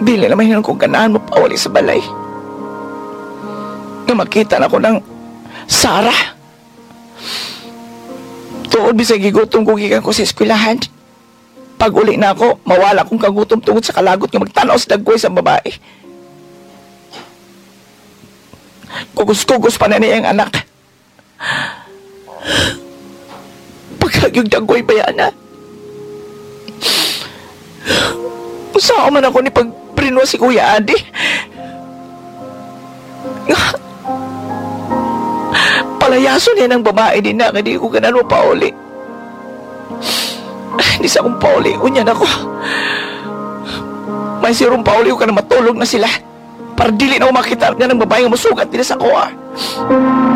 Dili naman yun kung ganahan mo pauli sa balay. Nga makita na ko ng Sarah. Tuod bisag gigutom kung gikan ko sa eskwelahan. Pag uli na ako, mawala kong kagutom tungod sa kalagot nga magtanaw sa dagkoy sa babae. Kugos-kugos pa na niya ang anak. Pagkagyog dagkoy ba yan, ha? Saan man ako ni pagprino si Kuya Adi? Palayaso niya ng babae din na, hindi ko ganano pauli. Hindi sa akong pauli, unyan ako. May sirong pauli ko ka na matulog na sila. Para dili na ako makita nga ng babae nga masugat nila sa kuha.